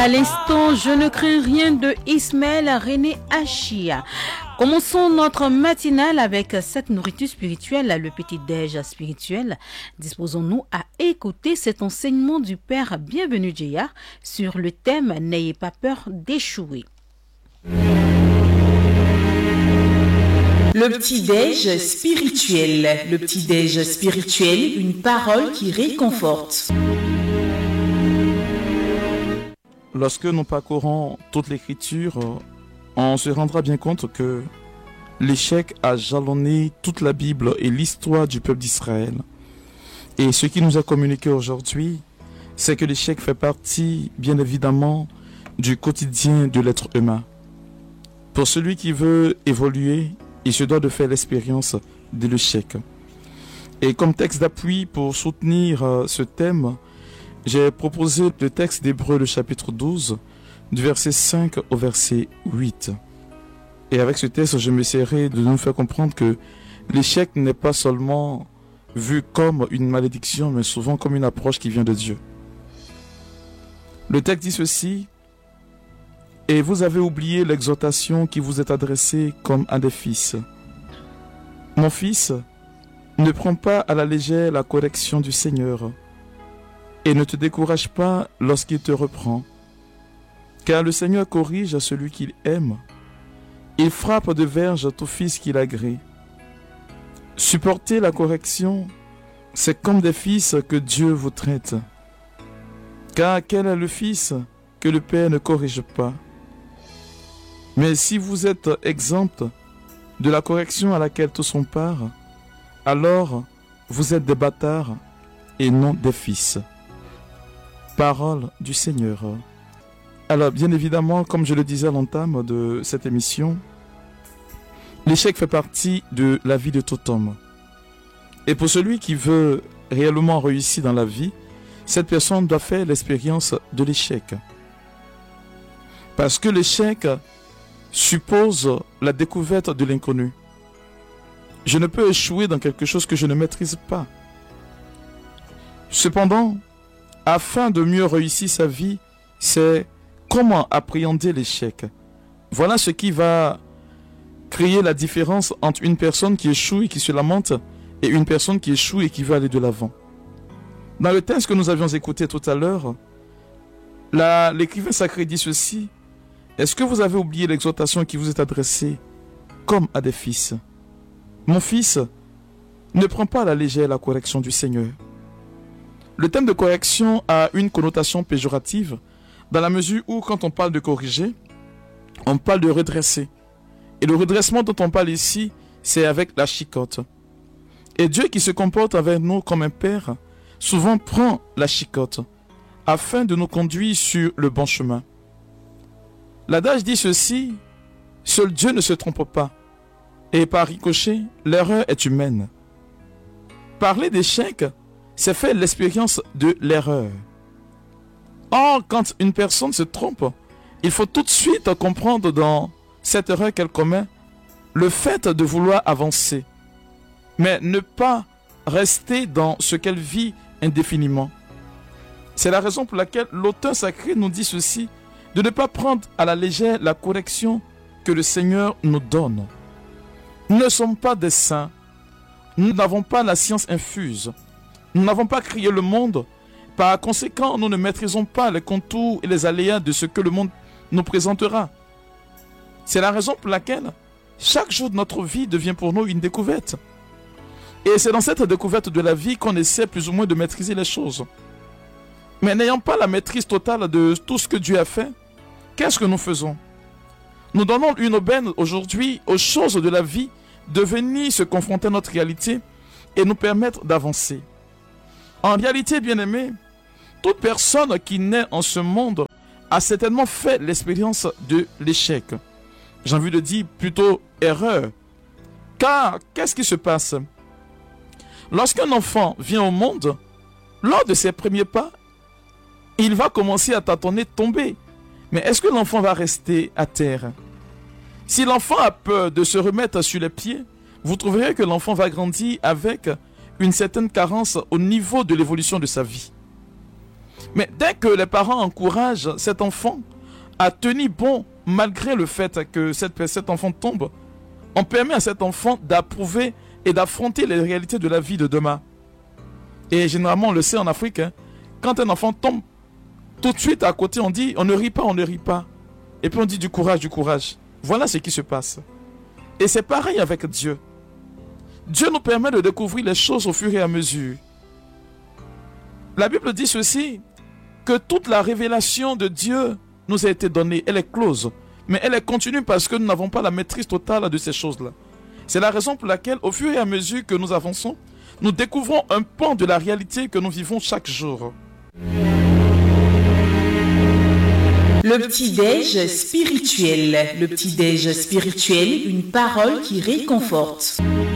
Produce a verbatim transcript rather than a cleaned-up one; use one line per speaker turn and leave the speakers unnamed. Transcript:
À l'instant, je ne crains rien de Ismaël René Achia. Commençons notre matinale avec cette nourriture spirituelle, le petit-déj spirituel. Disposons-nous à écouter cet enseignement du Père Bienvenu Djeya sur le thème « N'ayez pas peur d'échouer ».
Le petit-déj spirituel. Le petit-déj spirituel, une parole qui réconforte.
Lorsque nous parcourons toute l'Écriture, on se rendra bien compte que l'échec a jalonné toute la Bible et l'histoire du peuple d'Israël. Et ce qui nous a communiqué aujourd'hui, c'est que l'échec fait partie, bien évidemment, du quotidien de l'être humain. Pour celui qui veut évoluer, il se doit de faire l'expérience de l'échec. Et comme texte d'appui pour soutenir ce thème, j'ai proposé le texte d'Hébreux, le chapitre douze, du verset cinq au verset huit. Et avec ce texte, je m'essaierai de nous faire comprendre que l'échec n'est pas seulement vu comme une malédiction, mais souvent comme une approche qui vient de Dieu. Le texte dit ceci: « Et vous avez oublié l'exhortation qui vous est adressée comme à des fils. Mon fils, ne prends pas à la légère la correction du Seigneur. Et ne te décourage pas lorsqu'il te reprend. Car le Seigneur corrige celui qu'il aime. Il frappe de verge tout fils qu'il agrée. Supporter la correction, c'est comme des fils que Dieu vous traite. Car quel est le fils que le Père ne corrige pas? Mais si vous êtes exempt de la correction à laquelle tous ont part, alors vous êtes des bâtards et non des fils. » Parole du Seigneur. Alors, bien évidemment, comme je le disais à l'entame de cette émission, l'échec fait partie de la vie de tout homme. Et pour celui qui veut réellement réussir dans la vie, cette personne doit faire l'expérience de l'échec. Parce que l'échec suppose la découverte de l'inconnu. Je ne peux échouer dans quelque chose que je ne maîtrise pas. Cependant, afin de mieux réussir sa vie, c'est comment appréhender l'échec. Voilà ce qui va créer la différence entre une personne qui échoue et qui se lamente et une personne qui échoue et qui veut aller de l'avant. Dans le texte que nous avions écouté tout à l'heure, l'écrivain sacré dit ceci: « Est-ce que vous avez oublié l'exhortation qui vous est adressée comme à des fils? Mon fils, ne prends pas à la légère la correction du Seigneur. » Le terme de correction a une connotation péjorative dans la mesure où quand on parle de corriger, on parle de redresser. Et le redressement dont on parle ici, c'est avec la chicotte. Et Dieu qui se comporte avec nous comme un père, souvent prend la chicotte afin de nous conduire sur le bon chemin. L'adage dit ceci: « Seul Dieu ne se trompe pas. » Et par ricochet, l'erreur est humaine. Parler d'échec, c'est faire l'expérience de l'erreur. Or, quand une personne se trompe, il faut tout de suite comprendre dans cette erreur qu'elle commet le fait de vouloir avancer, mais ne pas rester dans ce qu'elle vit indéfiniment. C'est la raison pour laquelle l'auteur sacré nous dit ceci, de ne pas prendre à la légère la correction que le Seigneur nous donne. Nous ne sommes pas des saints, nous n'avons pas la science infuse. Nous n'avons pas créé le monde. Par conséquent, nous ne maîtrisons pas les contours et les aléas de ce que le monde nous présentera. C'est la raison pour laquelle chaque jour de notre vie devient pour nous une découverte. Et c'est dans cette découverte de la vie qu'on essaie plus ou moins de maîtriser les choses. Mais n'ayant pas la maîtrise totale de tout ce que Dieu a fait, qu'est-ce que nous faisons? Nous donnons une aubaine aujourd'hui aux choses de la vie de venir se confronter à notre réalité et nous permettre d'avancer. En réalité, bien-aimé, toute personne qui naît en ce monde a certainement fait l'expérience de l'échec. J'ai envie de dire plutôt erreur. Car, qu'est-ce qui se passe? Lorsqu'un enfant vient au monde, lors de ses premiers pas, il va commencer à tâtonner, tomber. Mais est-ce que l'enfant va rester à terre? Si l'enfant a peur de se remettre sur les pieds, vous trouverez que l'enfant va grandir avec une certaine carence au niveau de l'évolution de sa vie. Mais dès que les parents encouragent cet enfant à tenir bon, malgré le fait que cette, cet enfant tombe, on permet à cet enfant d'approuver et d'affronter les réalités de la vie de demain. Et généralement, on le sait en Afrique, hein, quand un enfant tombe, tout de suite à côté, on dit, on ne rit pas, on ne rit pas. Et puis on dit du courage, du courage. Voilà ce qui se passe. Et c'est pareil avec Dieu. Dieu nous permet de découvrir les choses au fur et à mesure. La Bible dit ceci, que toute la révélation de Dieu nous a été donnée. Elle est close, mais elle est continue parce que nous n'avons pas la maîtrise totale de ces choses-là. C'est la raison pour laquelle, au fur et à mesure que nous avançons, nous découvrons un pan de la réalité que nous vivons chaque jour.
Le petit-déj spirituel. Le petit-déj spirituel, une parole qui réconforte.